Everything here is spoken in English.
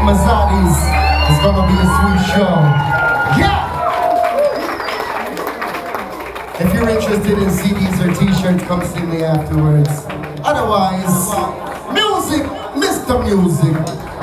Mazaris. It's gonna be a sweet show. Yeah! If you're interested in CDs or t-shirts, come see me afterwards. Otherwise, music, Mr. Music.